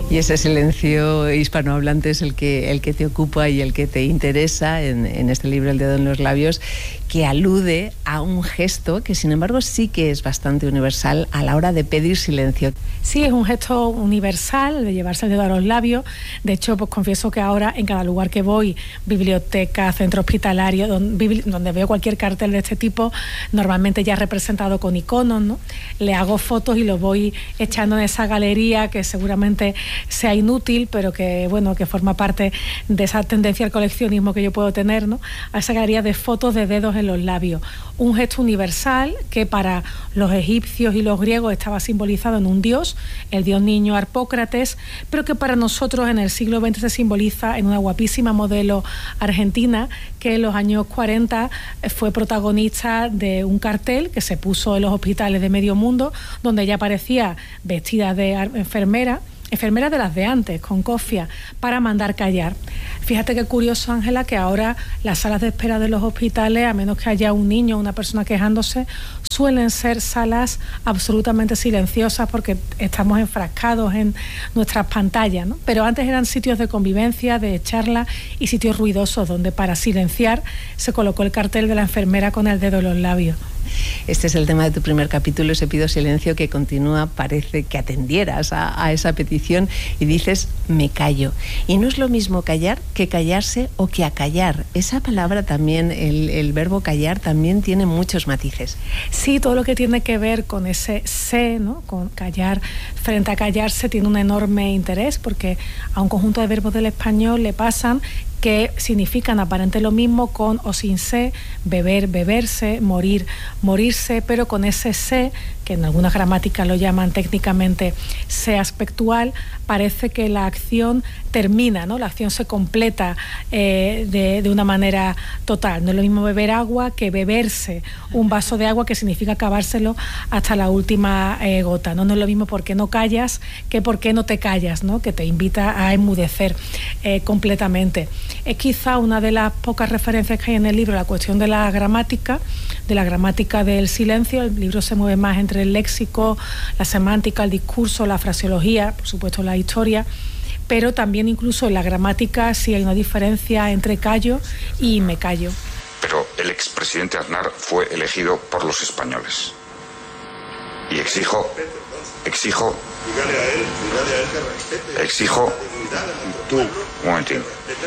Y ese silencio hispanohablante es el que te ocupa y el que te interesa en este libro, El dedo en los labios, que alude a un gesto que, sin embargo, sí que es bastante universal a la hora de pedir silencio. Sí, es un gesto universal de llevarse el dedo a los labios. De hecho, pues confieso que ahora en cada lugar que voy, biblioteca, centro hospitalario, donde veo cualquier cartel de este tipo, normalmente ya representado con iconos, ¿no? Le hago fotos y lo voy echando en esa galería que seguramente sea inútil, pero que, bueno, que forma parte de esa tendencia al coleccionismo que yo puedo tener, ¿no? A esa galería de fotos de dedos en los labios. Un gesto universal que para los egipcios y los griegos estaba simbolizado en un dios, el dios niño Harpócrates, pero que para nosotros en el siglo XX se simboliza en una guapísima modelo argentina que en los años 40 fue protagonista de un cartel que se puso en los hospitales de medio mundo, donde ella aparecía vestida de enfermera de las de antes, con cofia, para mandar callar. Fíjate qué curioso, Ángela, que ahora las salas de espera de los hospitales, a menos que haya un niño o una persona quejándose, suelen ser salas absolutamente silenciosas porque estamos enfrascados en nuestras pantallas, ¿no? Pero antes eran sitios de convivencia, de charla y sitios ruidosos donde para silenciar se colocó el cartel de la enfermera con el dedo en los labios. Este es el tema de tu primer capítulo, ese pido silencio que continúa, parece que atendieras a esa petición y dices, me callo. Y no es lo mismo callar que callarse o que acallar. Esa palabra también, el verbo callar, también tiene muchos matices. Sí, todo lo que tiene que ver con ese se, ¿no? Con callar frente a callarse tiene un enorme interés porque a un conjunto de verbos del español le pasan que significan aparentemente lo mismo con o sin se, beber, beberse, morir, morirse, pero con ese se, que en algunas gramáticas lo llaman técnicamente se aspectual, parece que la acción termina, ¿no? La acción se completa de una manera total. No es lo mismo beber agua que beberse un vaso de agua, que significa acabárselo hasta la última gota, ¿no? No es lo mismo por qué no callas que por qué no te callas, ¿no? Que te invita a enmudecer completamente. Es quizá una de las pocas referencias que hay en el libro, la cuestión de la gramática del silencio. El libro se mueve más entre el léxico, la semántica, el discurso, la fraseología, por supuesto la historia, pero también incluso en la gramática sí hay una diferencia entre callo y me callo. Pero el expresidente Aznar fue elegido por los españoles. Y exijo tú, un momentín.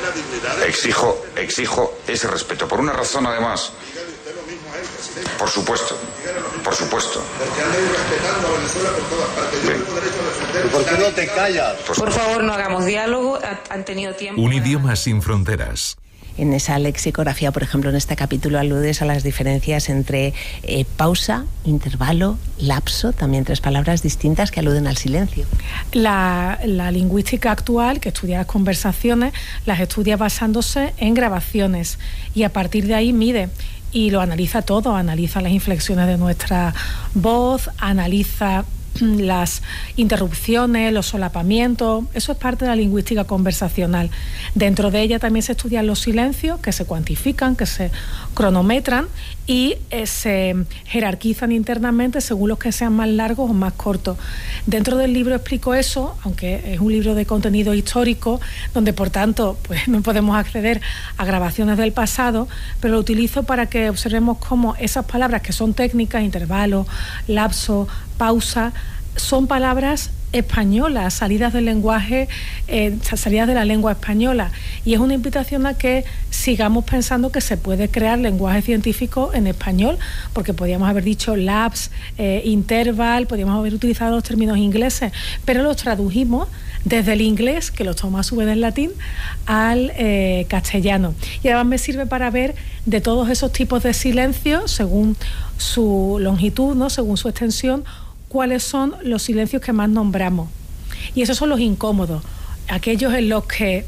Exijo ese respeto, por una razón además. Por supuesto. Porque han ido respetando a Venezuela por todas partes. Yo tengo derecho a defender. ¿Por qué no te callas? Por favor, no hagamos diálogo. Han tenido tiempo. Un idioma sin fronteras. En esa lexicografía, por ejemplo, en este capítulo aludes a las diferencias entre pausa, intervalo, lapso, también tres palabras distintas que aluden al silencio. La lingüística actual, que estudia las conversaciones, las estudia basándose en grabaciones y a partir de ahí mide y lo analiza todo, analiza las inflexiones de nuestra voz, analiza las interrupciones, los solapamientos. Eso es parte de la lingüística conversacional. Dentro de ella también se estudian los silencios, que se cuantifican, que se cronometran y se jerarquizan internamente según los que sean más largos o más cortos. Dentro del libro explico eso, aunque es un libro de contenido histórico, donde por tanto pues no podemos acceder a grabaciones del pasado, pero lo utilizo para que observemos cómo esas palabras que son técnicas, intervalo, lapso, pausa, son palabras españolas, salidas del lenguaje, salidas de la lengua española, y es una invitación a que sigamos pensando que se puede crear lenguaje científico en español, porque podríamos haber dicho labs, interval, podríamos haber utilizado los términos ingleses, pero los tradujimos desde el inglés, que los toma a su vez del latín, al castellano. Y además me sirve para ver de todos esos tipos de silencios, según su longitud, ¿no? Según su extensión, cuáles son los silencios que más nombramos. Y esos son los incómodos, aquellos en los que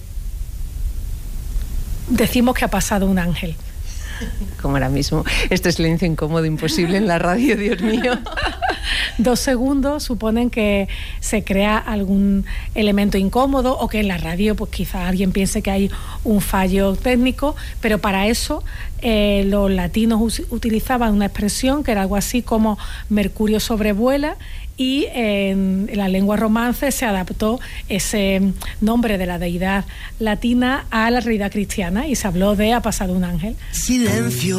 decimos que ha pasado un ángel. Como ahora mismo, este silencio incómodo, imposible en la radio, Dios mío. 2 segundos suponen que se crea algún elemento incómodo o que en la radio pues quizá alguien piense que hay un fallo técnico, pero para eso los latinos utilizaban una expresión que era algo así como Mercurio sobrevuela, y en la lengua romance se adaptó ese nombre de la deidad latina a la realidad cristiana y se habló de ha pasado un ángel. Silencio.